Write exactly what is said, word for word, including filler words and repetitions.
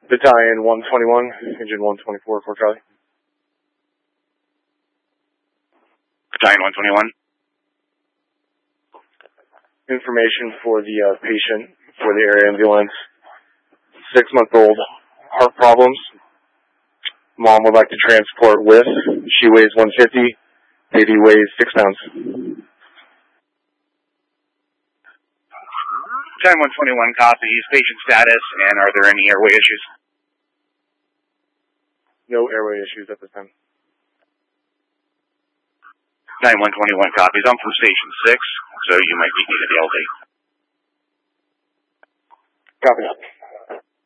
Battalion one twenty-one, engine one twenty-four for Charlie. Battalion one twenty-one. Information for the uh, patient for the air ambulance. Six-month-old heart problems. Mom would like to transport with. She weighs one fifty. Baby weighs six pounds. Battalion one twenty-one copies. Patient status, and are there any airway issues? No airway issues at this time. Battalion one twenty-one copies. I'm from Station six, so you might be needed the L D. Copy.